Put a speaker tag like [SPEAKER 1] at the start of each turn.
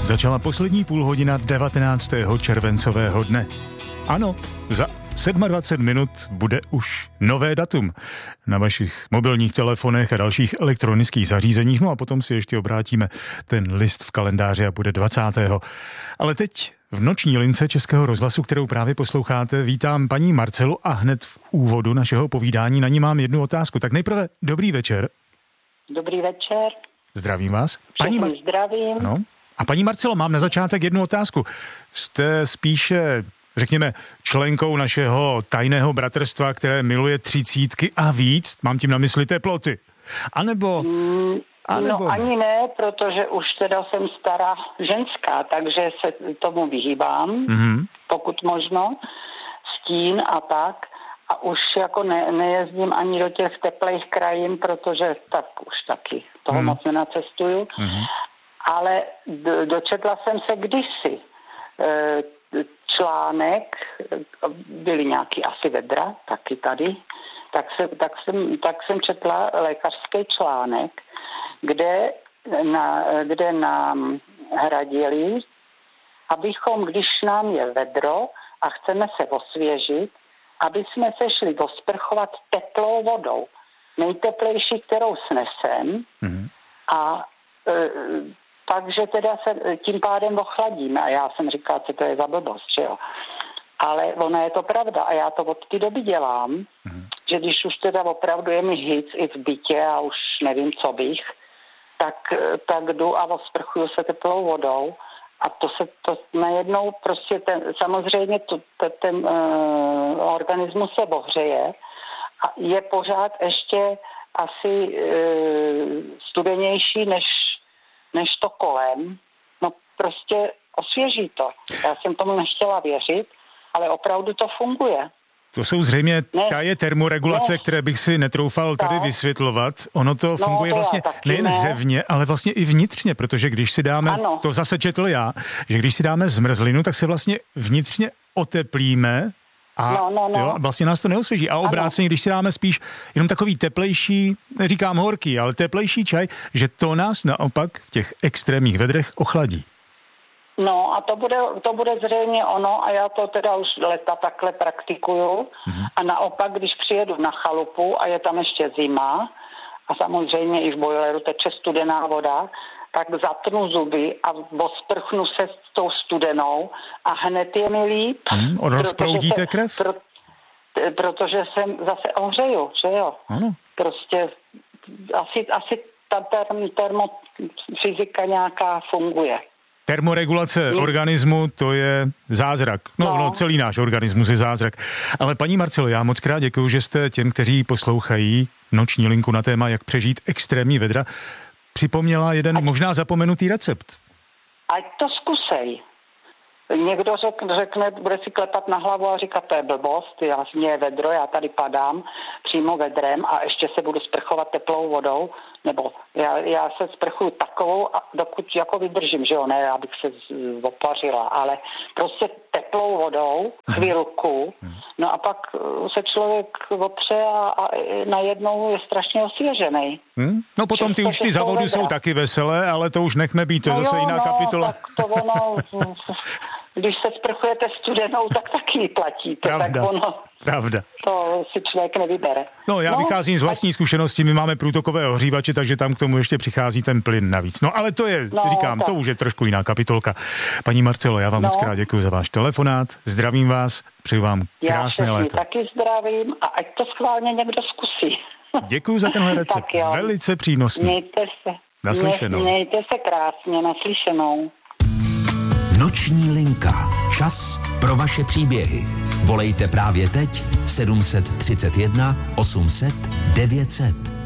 [SPEAKER 1] Začala poslední půlhodina 19. červencového dne. Ano, za 27 minut bude už nové datum na vašich mobilních telefonech a dalších elektronických zařízeních, no a potom si ještě obrátíme ten list v kalendáři a bude 20. Ale teď v noční lince Českého rozhlasu, kterou právě posloucháte, vítám paní Marcelu a hned v úvodu našeho povídání na ní mám jednu otázku. Tak nejprve dobrý večer.
[SPEAKER 2] Dobrý večer.
[SPEAKER 1] Zdravím vás.
[SPEAKER 2] Zdravím.
[SPEAKER 1] No. A paní Marcelo, mám na začátek jednu otázku. Jste spíše, řekněme, členkou našeho tajného bratrstva, které miluje 30 a víc? Mám tím na mysli teploty. A nebo
[SPEAKER 2] no ani ne, protože už teda jsem stará ženská, takže se tomu vyhýbám, pokud možno, stín a tak. A už jako nejezdím ani do těch teplých krajin, protože tak už taky toho moc nenacestuju. Ale dočetla jsem se kdysi článek, byly nějaký asi vedra, taky tady, tak jsem četla lékařský článek, kde nám hradili, abychom, když nám je vedro a chceme se osvěžit, aby jsme se šli osprchovat teplou vodou. Nejteplejší, kterou snesem. A takže teda se tím pádem ochladíme. A já jsem říkala, co to je za blbost, že jo. Ale ono je to pravda a já to od té doby dělám, že když už teda opravdu je mi hic i v bytě a už nevím, co bych, tak jdu a osprchuju se teplou vodou a to najednou prostě samozřejmě ten organismus se ohřeje a je pořád ještě asi studenější než to kolem. No prostě osvěží to. Já jsem tomu nechtěla věřit, ale opravdu to funguje.
[SPEAKER 1] To jsou zřejmě termoregulace, které bych si netroufal tady vysvětlovat. Ono to funguje vlastně nejen zevně, ale vlastně i vnitřně, protože když si dáme, to zase četl já, že když si dáme zmrzlinu, tak se vlastně vnitřně oteplíme a jo, vlastně nás to neosvěží. A obráceně, když si dáme spíš jenom takový teplejší, neříkám horký, ale teplejší čaj, že to nás naopak v těch extrémních vedrech ochladí.
[SPEAKER 2] No a to bude zřejmě ono a já to teda už leta takhle praktikuju a naopak, když přijedu na chalupu a je tam ještě zima a samozřejmě i v bojleru teče studená voda, tak zatnu zuby a osprchnu se s tou studenou a hned je mi líp.
[SPEAKER 1] Rozproudíte krev?
[SPEAKER 2] Protože jsem zase ohřeju, že jo?
[SPEAKER 1] Ano.
[SPEAKER 2] Prostě asi ta termofyzika nějaká funguje.
[SPEAKER 1] Termoregulace organismu, to je zázrak. No, celý náš organismus je zázrak. Ale paní Marcelo, já moc krát děkuju, že jste těm, kteří poslouchají noční linku na téma, jak přežít extrémní vedra, připomněla jeden možná zapomenutý recept.
[SPEAKER 2] Ať to zkusej. Někdo řekne, bude si klepat na hlavu a říkat, to je blbost, mě je vedro, já tady padám přímo vedrem a ještě se budu sprchovat teplou vodou, nebo já se sprchuju takovou, dokud jako vydržím, že jo, ne, abych se opařila, ale prostě teplou vodou, chvilku, no a pak se člověk opře a najednou je strašně osvěžený.
[SPEAKER 1] No potom ty účty za vodu jsou taky veselé, ale to už nechme být, to je zase jiná kapitola.
[SPEAKER 2] Tak to ono, když se sprchujete studenou, tak taky platíte.
[SPEAKER 1] Pravda.
[SPEAKER 2] To si člověk nevybere.
[SPEAKER 1] No já vycházím z vlastní zkušenosti, my máme průtokové ohřívače, takže tam k tomu ještě přichází ten plyn navíc. No ale to je, to už je trošku jiná kapitolka. Paní Marcelo, já vám moc krát děkuji za váš telefonát, zdravím vás, přeju vám krásné léto.
[SPEAKER 2] Já taky zdravím a ať to schválně někdo zkusí.
[SPEAKER 1] Děkuji za tenhle recept, velice přínosný.
[SPEAKER 2] Mějte se.
[SPEAKER 1] Naslyšenou.
[SPEAKER 2] Mějte se krásně, naslyšenou.
[SPEAKER 3] Noční linka. Čas pro vaše příběhy. Volejte právě teď 731 800 900.